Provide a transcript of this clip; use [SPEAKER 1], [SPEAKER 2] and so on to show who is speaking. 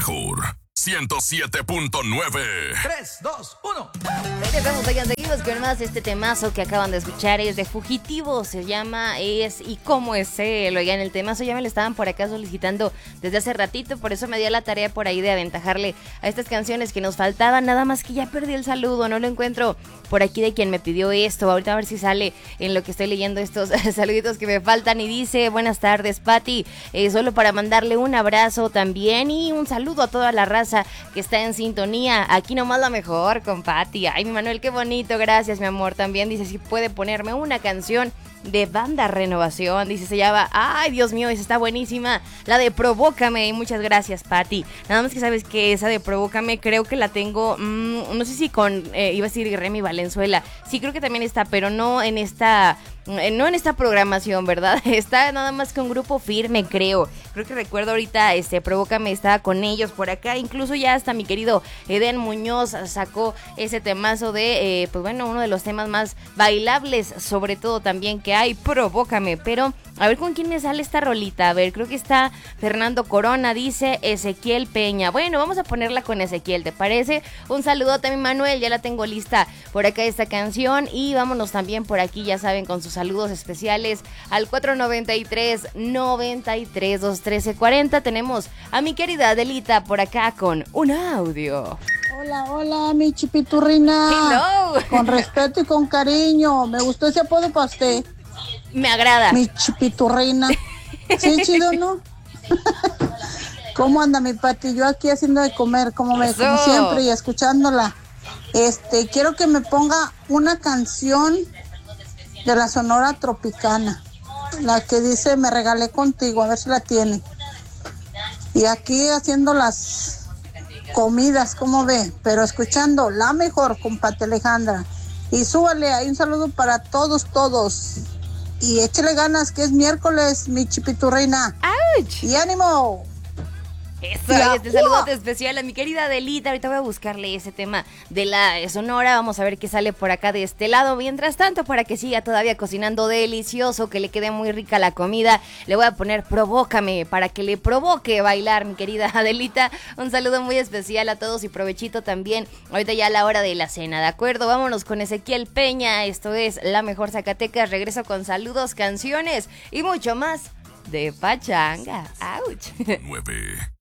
[SPEAKER 1] mejor 107.9.
[SPEAKER 2] 3, 2, 1.
[SPEAKER 3] Regresamos, oigan, seguimos con más. Este temazo que acaban de escuchar es de Fugitivo, se llama Es y Cómo es Él. Oigan, el temazo ya me lo estaban por acá solicitando desde hace ratito, por eso me di a la tarea por ahí de aventajarle a estas canciones que nos faltaban, nada más que ya perdí el saludo, no lo encuentro por aquí de quien me pidió esto. Ahorita a ver si sale en lo que estoy leyendo estos saluditos que me faltan. Y dice: buenas tardes, Pati, solo para mandarle un abrazo también y un saludo a toda la raza que está en sintonía. Aquí nomás la mejor con Pati. Ay, mi Manuel, qué bonito, gracias, mi amor. También dice si puede ponerme una canción de Banda Renovación, dice, se llama, ay, Dios mío, esa está buenísima, la de Provócame. Y muchas gracias, Pati. Nada más que sabes que esa de Provócame creo que la tengo, no sé si con, iba a decir Remy Valenzuela, sí creo que también está, pero no en esta programación, ¿verdad? Está nada más con Grupo Firme, creo que recuerdo ahorita, Provócame estaba con ellos por acá, incluso ya hasta mi querido Eden Muñoz sacó ese temazo de, pues bueno, uno de los temas más bailables, sobre todo también que hay, Provócame. Pero a ver con quién me sale esta rolita. A ver, creo que está Fernando Corona, dice Ezequiel Peña. Bueno, vamos a ponerla con Ezequiel, ¿te parece? Un saludote a mi Manuel, ya la tengo lista por acá esta canción. Y vámonos también por aquí, ya saben, con sus saludos especiales al 493-93-213-40. Tenemos a mi querida Adelita por acá con un audio.
[SPEAKER 4] Hola, hola, mi chipiturrina.
[SPEAKER 3] Hello.
[SPEAKER 4] Con respeto y con cariño. Me gustó ese apodo para usted.
[SPEAKER 3] Me agrada.
[SPEAKER 4] Mi chipiturrina. Sí, chido, ¿no? ¿Cómo anda mi Pati? Yo aquí haciendo de comer, como siempre, y escuchándola. Quiero que me ponga una canción de la Sonora Tropicana. La que dice Me regalé contigo, a ver si la tiene. Y aquí haciendo las comidas, ¿cómo ve? Pero escuchando la mejor con Pati Alejandra. Y súbale, hay un saludo para todos. Y échale ganas, que es miércoles, mi chipiturreina.
[SPEAKER 3] ¡Auch!
[SPEAKER 4] ¡Y ánimo!
[SPEAKER 3] Eso, y saludote especial a mi querida Adelita. Ahorita voy a buscarle ese tema de la Sonora. Vamos a ver qué sale por acá de este lado. Mientras tanto, para que siga todavía cocinando delicioso, que le quede muy rica la comida, le voy a poner Provócame para que le provoque bailar, mi querida Adelita. Un saludo muy especial a todos y provechito también. Ahorita ya a la hora de la cena, ¿de acuerdo? Vámonos con Ezequiel Peña. Esto es La Mejor Zacatecas. Regreso con saludos, canciones y mucho más de pachanga. ¡Auch!
[SPEAKER 1] 9.